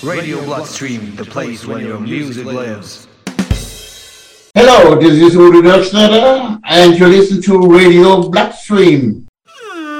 Radio Bloodstream, the place where your music lives. Hello, this is Udo Dirksnedder, and you listen to Radio Bloodstream.